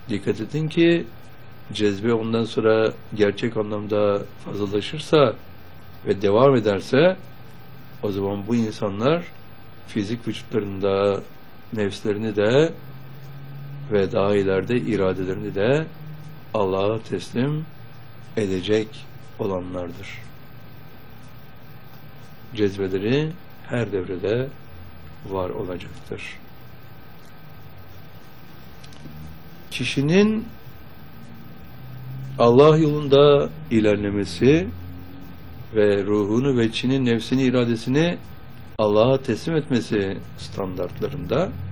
Dikkat edin ki cezbe ondan sonra gerçek anlamda fazlalaşırsa ve devam ederse, o zaman bu insanlar fizik vücutlarında nefslerini de ve daha ileride iradelerini de Allah'a teslim edecek olanlardır. Cezbeleri her devrede var olacaktır. Kişinin Allah yolunda ilerlemesi ve ruhunu ve nefsini, iradesini Allah'a teslim etmesi standartlarında